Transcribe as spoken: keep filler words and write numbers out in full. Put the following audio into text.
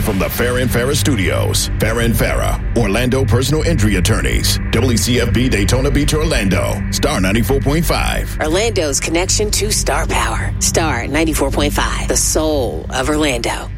Live from the Farah and Farah Studios. Farah and Farah, Orlando personal injury attorneys. W C F B Daytona Beach, Orlando. Star ninety-four point five. Orlando's connection to Star Power. Star ninety-four point five. The soul of Orlando.